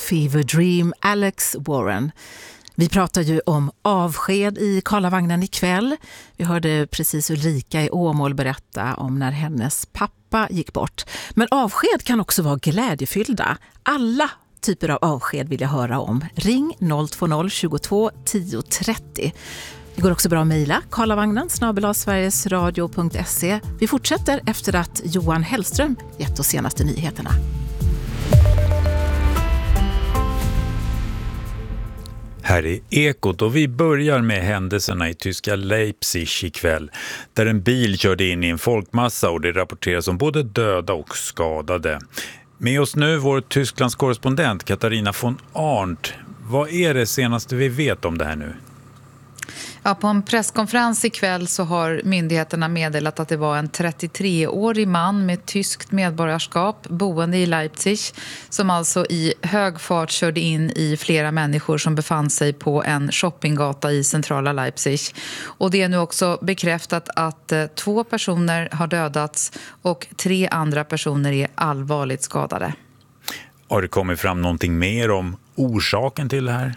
Fever Dream, Alex Warren. Vi pratar ju om avsked i Karlavagnen ikväll. Vi hörde precis Ulrika i Åmål berätta om när hennes pappa gick bort. Men avsked kan också vara glädjefyllda. Alla typer av avsked vill jag höra om. Ring 020 22 10 30. Det går också bra att mejla karlavagnen@sverigesradio.se. Vi fortsätter efter att Johan Hellström gett oss senaste nyheterna. Här är Ekot och vi börjar med händelserna i tyska Leipzig ikväll, där en bil körde in i en folkmassa och det rapporteras om både döda och skadade. Med oss nu vår Tysklands korrespondent Katarina von Arndt. Vad är det senaste vi vet om det här nu? Ja, på en presskonferens ikväll så har myndigheterna meddelat att det var en 33-årig man med tyskt medborgarskap boende i Leipzig som alltså i hög fart körde in i flera människor som befann sig på en shoppinggata i centrala Leipzig. Och det är nu också bekräftat att 2 personer har dödats och 3 andra personer är allvarligt skadade. Har det kommit fram någonting mer om orsaken till det här?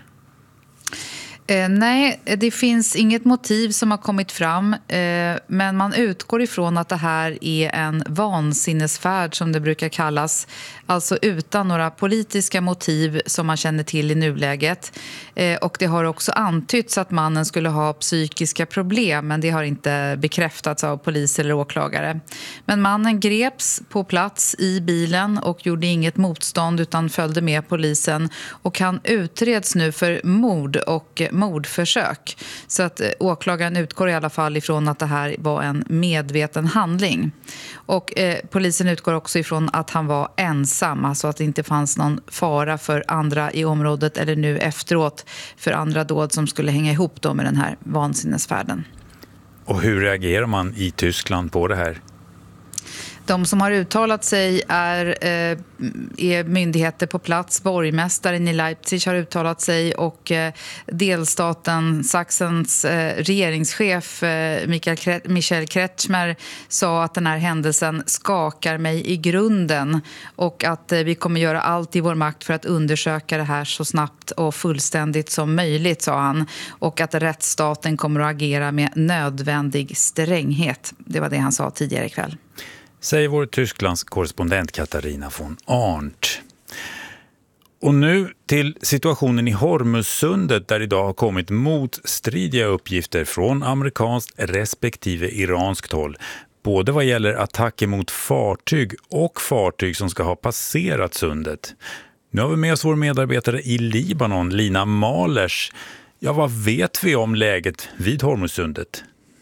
Nej, det finns inget motiv som har kommit fram, men man utgår ifrån att det här är en vansinnesfärd som det brukar kallas, alltså utan några politiska motiv som man känner till i nuläget. Och det har också antytts att mannen skulle ha psykiska problem, men det har inte bekräftats av polis eller åklagare. Men mannen greps på plats i bilen och gjorde inget motstånd utan följde med polisen, och han utreds nu för mord och mordförsök. Så att åklagaren utgår i alla fall ifrån att det här var en medveten handling. Och polisen utgår också ifrån att han var ensam, alltså att det inte fanns någon fara för andra i området eller nu efteråt för andra dåd som skulle hänga ihop då med den här vansinnesfärden. Och hur reagerar man i Tyskland på det här? De som har uttalat sig är myndigheter på plats. Borgmästaren i Leipzig har uttalat sig och delstaten Sachsens regeringschef Michael Kretschmer sa att den här händelsen skakar mig i grunden och att vi kommer göra allt i vår makt för att undersöka det här så snabbt och fullständigt som möjligt, sa han. Och att rättsstaten kommer att agera med nödvändig stränghet. Det var det han sa tidigare ikväll. Säger vår Tysklands korrespondent Katarina von Arndt. Och nu till situationen i Hormuzsundet, där idag har kommit motstridiga uppgifter från amerikanskt respektive iranskt håll. Både vad gäller attacker mot fartyg och fartyg som ska ha passerat sundet. Nu har vi med oss vår medarbetare i Libanon, Lina Malers. Ja, vad vet vi om läget vid Hormuzsundet?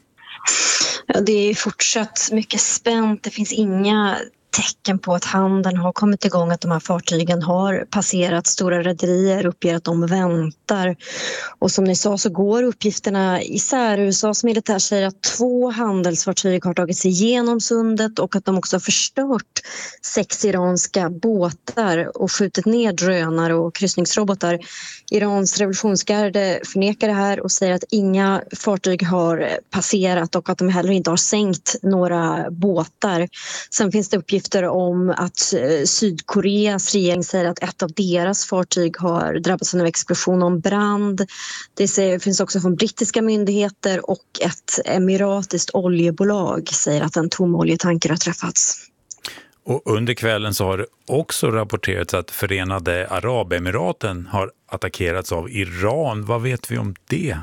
Ja, det är fortsatt mycket spänt. Det finns inga tecken på att handeln har kommit igång, att de här fartygen har passerat. Stora rederier uppger att de väntar. Och som ni sa så går uppgifterna isär. USAs militär säger att 2 handelsfartyg har tagit sig igenom sundet och att de också har förstört 6 iranska båtar och skjutit ner drönare och kryssningsrobotar. Irans revolutionsgarde förnekar det här och säger att inga fartyg har passerat och att de heller inte har sänkt några båtar. Sen finns det uppgifter om att Sydkoreas regering säger att ett av deras fartyg har drabbats av en explosion och brand. Det finns också från brittiska myndigheter, och ett emiratiskt oljebolag säger att en tom oljetanker har träffats. Och under kvällen så har det också rapporterats att Förenade Arabemiraten har attackerats av Iran. Vad vet vi om det?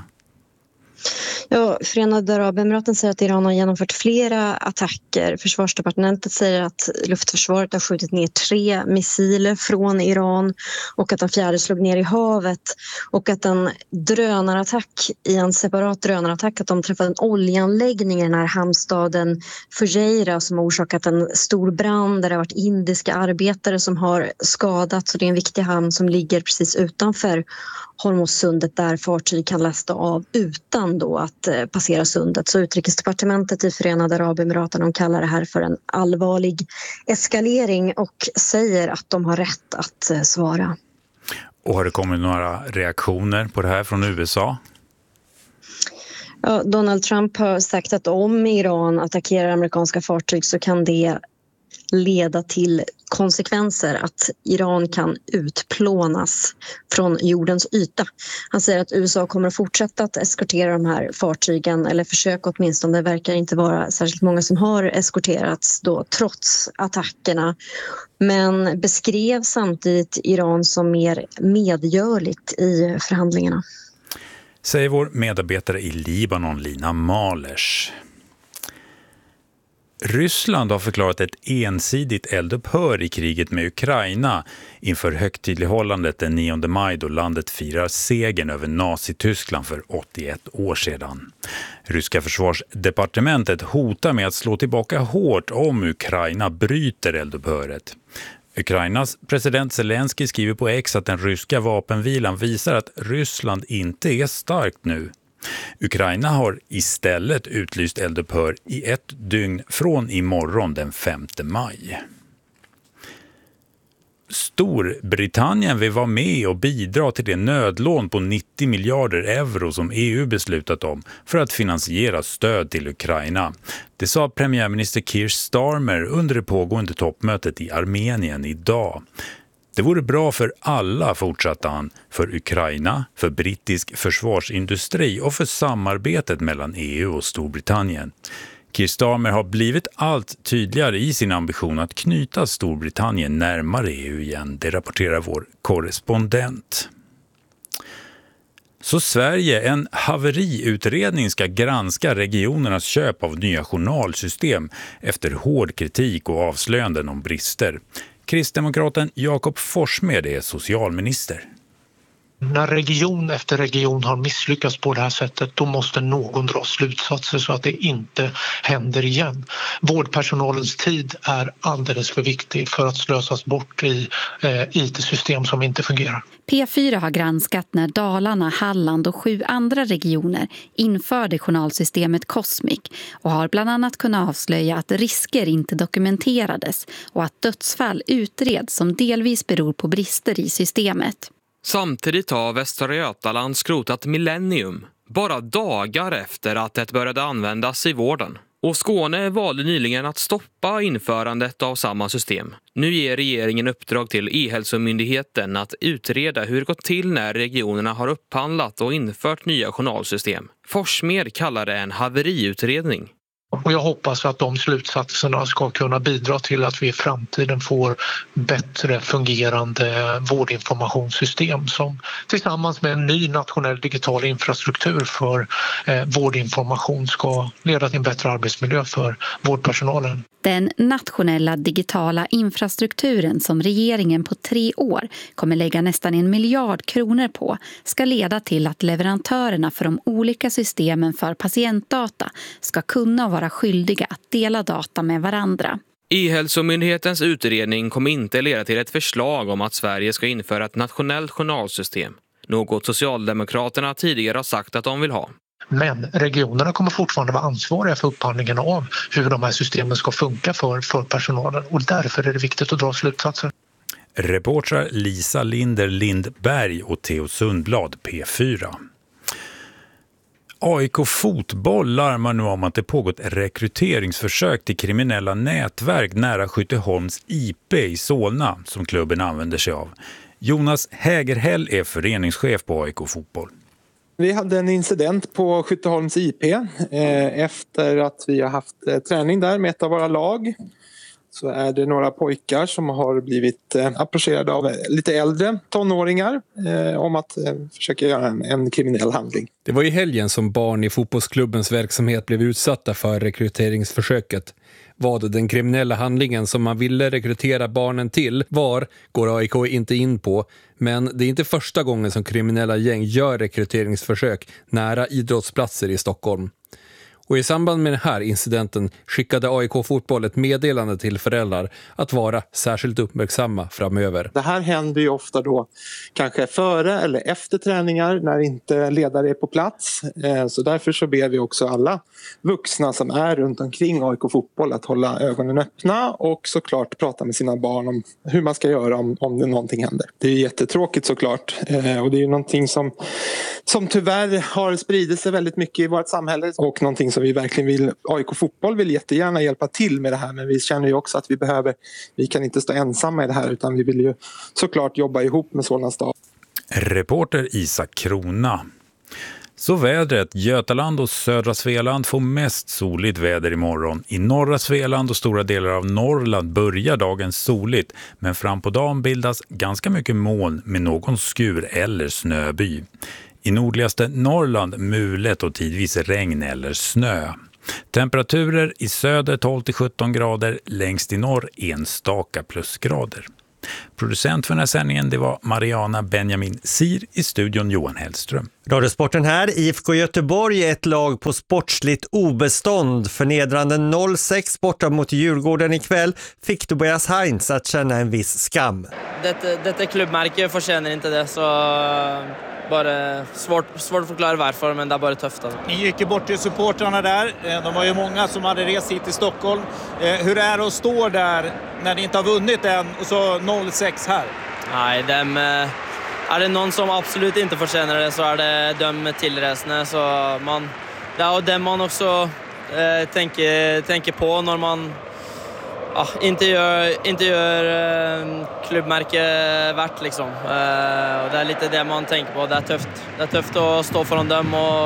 Ja, Förenade Arabemiraten säger att Iran har genomfört flera attacker. Försvarsdepartementet säger att luftförsvaret har skjutit ner 3 missiler från Iran och att den 4:e slog ner i havet. Och att en drönarattack, i en separat drönarattack, att de träffade en oljeanläggning i den här hamnstaden Fujairah som har orsakat en stor brand där det har varit indiska arbetare som har skadats. Så det är en viktig hamn som ligger precis utanför Hormuzsundet där fartyg kan lasta av utan då att passera sundet. Så utrikesdepartementet i Förenade Arabemiraten, de kallar det här för en allvarlig eskalering och säger att de har rätt att svara. Och har det kommit några reaktioner på det här från USA? Ja, Donald Trump har sagt att om Iran attackerar amerikanska fartyg så kan det leda till konsekvenser att Iran kan utplånas från jordens yta. Han säger att USA kommer att fortsätta att eskortera de här fartygen, eller försöka åtminstone. Det verkar inte vara särskilt många som har eskorterats då, trots attackerna. Men beskrev samtidigt Iran som mer medgörligt i förhandlingarna. Säger vår medarbetare i Libanon, Lina Malers. Ryssland har förklarat ett ensidigt eldupphör i kriget med Ukraina inför högtidlighållandet den 9 maj då landet firar segern över Nazityskland för 81 år sedan. Ryska försvarsdepartementet hotar med att slå tillbaka hårt om Ukraina bryter eldupphöret. Ukrainas president Zelensky skriver på X att den ryska vapenvilan visar att Ryssland inte är starkt nu. Ukraina har istället utlyst eldupphör i 1 dygn från imorgon den 5 maj. Storbritannien vill vara med och bidra till det nödlån på 90 miljarder euro som EU beslutat om för att finansiera stöd till Ukraina. Det sa premiärminister Keir Starmer under det pågående toppmötet i Armenien idag. Det vore bra för alla, fortsatte han, för Ukraina, för brittisk försvarsindustri och för samarbetet mellan EU och Storbritannien. Keir Starmer har blivit allt tydligare i sin ambition att knyta Storbritannien närmare EU igen, det rapporterar vår korrespondent. Så Sverige, en haveriutredning ska granska regionernas köp av nya journalsystem efter hård kritik och avslöjanden om brister. Kristdemokraten Jakob Forssmed är socialminister. När region efter region har misslyckats på det här sättet, då måste någon dra slutsatser så att det inte händer igen. Vårdpersonalens tid är alldeles för viktig för att slösas bort i IT-system som inte fungerar. P4 har granskat när Dalarna, Halland och 7 andra regioner införde journalsystemet Cosmic och har bland annat kunnat avslöja att risker inte dokumenterades och att dödsfall utreds som delvis beror på brister i systemet. Samtidigt har Västra Götaland skrotat Millennium, bara dagar efter att det började användas i vården. Och Skåne valde nyligen att stoppa införandet av samma system. Nu ger regeringen uppdrag till E-hälsomyndigheten att utreda hur det gått till när regionerna har upphandlat och infört nya journalsystem. Forssmed kallar det en haveriutredning. Och jag hoppas att de slutsatserna ska kunna bidra till att vi i framtiden får bättre fungerande vårdinformationssystem som tillsammans med en ny nationell digital infrastruktur för vårdinformation ska leda till en bättre arbetsmiljö för vårdpersonalen. Den nationella digitala infrastrukturen som regeringen på 3 år kommer lägga nästan 1 miljard kronor på ska leda till att leverantörerna för de olika systemen för patientdata ska kunna vara skyldiga att dela data med varandra. E-hälsomyndighetens utredning kommer inte leda till ett förslag om att Sverige ska införa ett nationellt journalsystem. Något Socialdemokraterna tidigare har sagt att de vill ha. Men regionerna kommer fortfarande vara ansvariga för upphandlingen av hur de här systemen ska funka för personalen. Och därför är det viktigt att dra slutsatser. Reportrar Lisa Linder Lindberg och Theo Sundblad, P4. AIK Fotboll larmar nu om att det pågått rekryteringsförsök till kriminella nätverk nära Skytteholms IP i Solna som klubben använder sig av. Jonas Hägerhäll är föreningschef på AIK Fotboll. Vi hade en incident på Skytteholms IP efter att vi har haft träning där med ett av våra lag. Så är det några pojkar som har blivit approcherade av lite äldre tonåringar om att försöka göra en kriminell handling. Det var i helgen som barn i fotbollsklubbens verksamhet blev utsatta för rekryteringsförsöket. Vad den kriminella handlingen som man ville rekrytera barnen till var, går AIK inte in på. Men det är inte första gången som kriminella gäng gör rekryteringsförsök nära idrottsplatser i Stockholm. Och i samband med den här incidenten skickade AIK Fotboll ett meddelande till föräldrar att vara särskilt uppmärksamma framöver. Det här händer ju ofta då kanske före eller efter träningar när inte ledare är på plats. Så därför så ber vi också alla vuxna som är runt omkring AIK Fotboll att hålla ögonen öppna och såklart prata med sina barn om hur man ska göra om det någonting händer. Det är jättetråkigt såklart och det är ju någonting som tyvärr har spridit sig väldigt mycket i vårt samhälle och någonting som vi verkligen vill, AIK Fotboll vill jättegärna hjälpa till med det här, men vi känner ju också att vi kan inte stå ensamma i det här, utan vi vill ju såklart jobba ihop med Solna stad. Reporter Isak Krona. Så vädret, Götaland och södra Svealand får mest soligt väder imorgon. I norra Svealand och stora delar av Norrland börjar dagen soligt, men fram på dagen bildas ganska mycket moln med någon skur eller snöby. I nordligaste Norrland mulet och tidvis regn eller snö. Temperaturer i söder 12-17 grader, längst i norr enstaka plusgrader. Producent för den här sändningen, det var Mariana Benjamin Sir, i studion Johan Hellström. Radiosporten här, IFK Göteborg, ett lag på sportsligt obestånd. Förnedrande 0-6 borta mot Djurgården ikväll fick Tobias Heinz att känna en viss skam. Detta klubbmärke förtjänar inte det, så bara svårt att förklara varför, men det är bara tufft. Alltså. Ni gick ju bort till supportrarna där. De var ju många som hade rest hit till Stockholm. Hur är det att stå där när ni inte har vunnit än och så 0-6 här? Nej, är det någon som absolut inte förtjänar det, så är det de tillresande. Så det är det man också tänker på när man inte gör klubbmärke värt liksom. Och det är lite det man tänker på. Det är tufft att stå föran dem och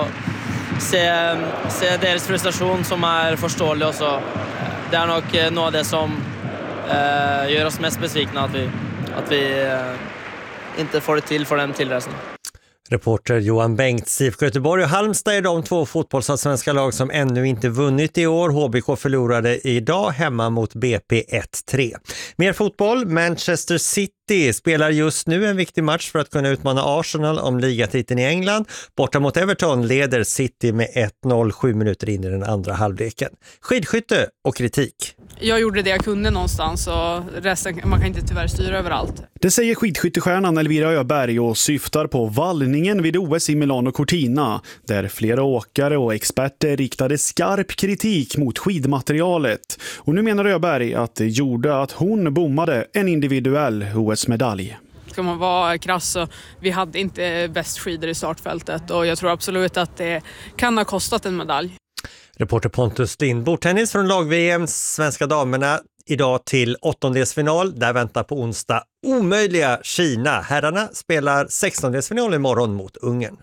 se deras frustration som är förståelig. Och så. Det är nog något av det som gör oss mest besvikna, att vi inte får det till för dem tillresan. Reporter Johan Bengts. IFK Göteborg och Halmstad är de två fotbollsallsvenska lag som ännu inte vunnit i år. HBK förlorade idag hemma mot BP 1-3. Mer fotboll. Manchester City spelar just nu en viktig match för att kunna utmana Arsenal om ligatiteln i England. Borta mot Everton leder City med 1-0 7 minuter in i den andra halvleken. Skidskytte och kritik. Jag gjorde det jag kunde någonstans, och resten man kan inte tyvärr styra överallt. Det säger skidskyttestjärnan Elvira Öberg och syftar på vallningen vid OS i Milano Cortina, där flera åkare och experter riktade skarp kritik mot skidmaterialet. Och nu menar Öberg att det gjorde att hon bommade en individuell OS-medalj. Ska man vara krass, så vi hade inte bäst skidor i startfältet, och jag tror absolut att det kan ha kostat en medalj. Reporter Pontus Lindbord. Tennis från lag-VMs svenska damerna idag till åttondelsfinal. Där väntar på onsdag omöjliga Kina. Herrarna spelar 16-delsfinal imorgon mot Ungern.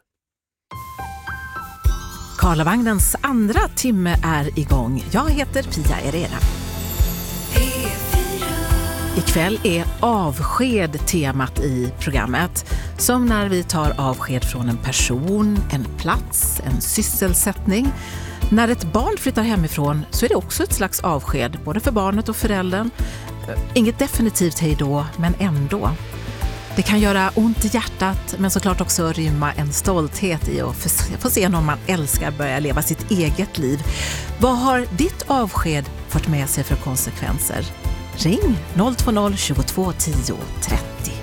Karlavagnens andra timme är igång. Jag heter Pia Erera. Ikväll är avsked temat i programmet. Som när vi tar avsked från en person, en plats, en sysselsättning. När ett barn flyttar hemifrån så är det också ett slags avsked, både för barnet och föräldern. Inget definitivt hej då, men ändå. Det kan göra ont i hjärtat, men såklart också rymma en stolthet i att få se någon man älskar börja leva sitt eget liv. Vad har ditt avsked fått med sig för konsekvenser? Ring 020 22 10 30.